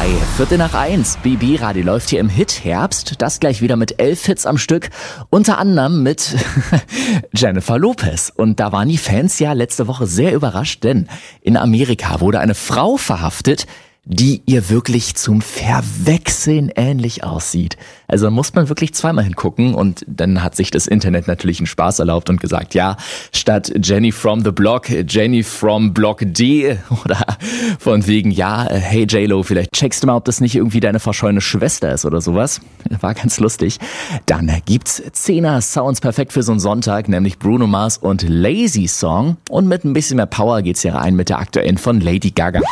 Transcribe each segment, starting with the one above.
1:15. BB Radio läuft hier im Hit-Herbst. Das gleich wieder mit 11 Hits am Stück. Unter anderem mit Jennifer Lopez. Und da waren die Fans ja letzte Woche sehr überrascht, denn in Amerika wurde eine Frau verhaftet, die ihr wirklich zum Verwechseln ähnlich aussieht. Also da muss man wirklich zweimal hingucken und dann hat sich das Internet natürlich einen Spaß erlaubt und gesagt, ja, statt Jenny from the Block, Jenny from Block D oder von wegen, ja, hey J-Lo, vielleicht checkst du mal, ob das nicht irgendwie deine verschollene Schwester ist oder sowas. War ganz lustig. Dann gibt's 10er Sounds perfekt für so einen Sonntag, nämlich Bruno Mars und Lazy Song und mit ein bisschen mehr Power geht's hier rein mit der aktuellen von Lady Gaga.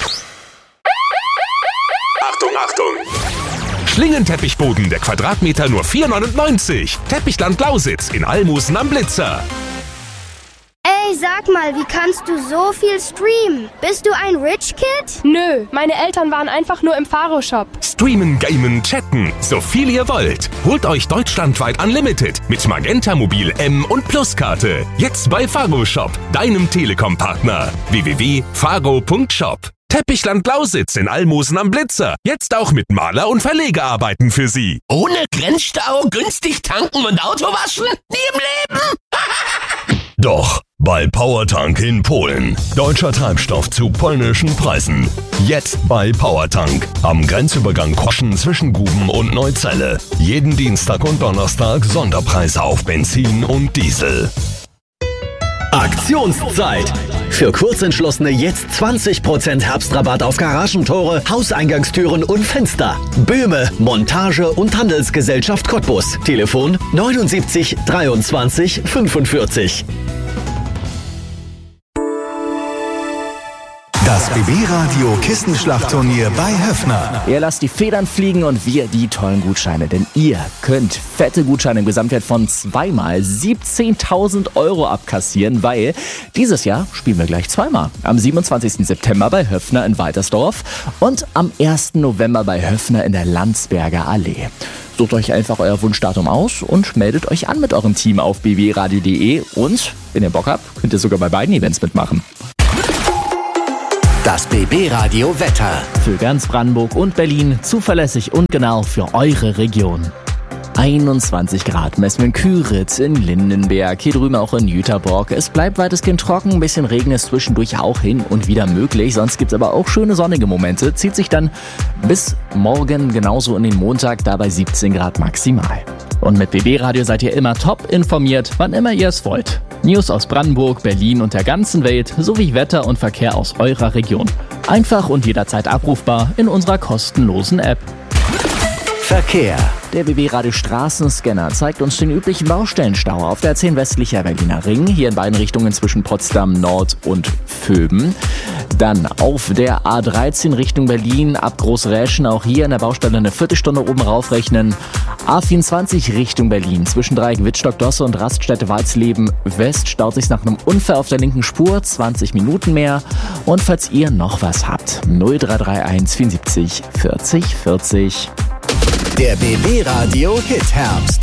Achtung! Schlingenteppichboden, der Quadratmeter nur 4,99. Teppichland Lausitz in Almusen am Blitzer. Ey, sag mal, wie kannst du so viel streamen? Bist du ein Rich Kid? Nö, meine Eltern waren einfach nur im Faro-Shop. Streamen, gamen, chatten, so viel ihr wollt. Holt euch deutschlandweit Unlimited mit Magenta Mobil M und Pluskarte. Jetzt bei Faro Shop, deinem Telekom-Partner. www.faro.shop. Teppichland Lausitz in Almosen am Blitzer. Jetzt auch mit Maler- und Verlegerarbeiten für Sie. Ohne Grenzstau, günstig tanken und Auto waschen? Nie im Leben! Doch, bei Powertank in Polen. Deutscher Treibstoff zu polnischen Preisen. Jetzt bei Powertank. Am Grenzübergang Koschen zwischen Guben und Neuzelle. Jeden Dienstag und Donnerstag Sonderpreise auf Benzin und Diesel. Aktionszeit! Für Kurzentschlossene jetzt 20% Herbstrabatt auf Garagentore, Hauseingangstüren und Fenster. Böhme, Montage und Handelsgesellschaft Cottbus. Telefon 79 23 45. Das BB-Radio Kissenschlachtturnier bei Höffner. Ihr lasst die Federn fliegen und wir die tollen Gutscheine. Denn ihr könnt fette Gutscheine im Gesamtwert von zweimal 17.000 € abkassieren, weil dieses Jahr spielen wir gleich zweimal. Am 27. September bei Höffner in Waltersdorf und am 1. November bei Höffner in der Landsberger Allee. Sucht euch einfach euer Wunschdatum aus und meldet euch an mit eurem Team auf bbradio.de. Und wenn ihr Bock habt, könnt ihr sogar bei beiden Events mitmachen. Das BB-Radio Wetter. Für ganz Brandenburg und Berlin zuverlässig und genau für eure Region. 21 Grad messen wir in Küritz, in Lindenberg, hier drüben auch in Jüterborg. Es bleibt weitestgehend trocken, ein bisschen Regen ist zwischendurch auch hin und wieder möglich. Sonst gibt es aber auch schöne sonnige Momente. Zieht sich dann bis morgen genauso in den Montag, dabei 17 Grad maximal. Und mit BB Radio seid ihr immer top informiert, wann immer ihr es wollt. News aus Brandenburg, Berlin und der ganzen Welt sowie Wetter und Verkehr aus eurer Region. Einfach und jederzeit abrufbar in unserer kostenlosen App. Verkehr. Der BB-Radio Straßenscanner zeigt uns den üblichen Baustellenstau auf der 10 westlicher Berliner Ring, hier in beiden Richtungen zwischen Potsdam Nord und Vöben. Dann auf der A13 Richtung Berlin ab Großräschen, auch hier in der Baustelle eine Viertelstunde oben raufrechnen. A24 Richtung Berlin zwischen Dreieck Wittstock-Dosse und Raststätte Walsleben West staut sich nach einem Unfall auf der linken Spur, 20 Minuten mehr. Und falls ihr noch was habt, 0331 74 40 40. Der BB-Radio Hit Herbst.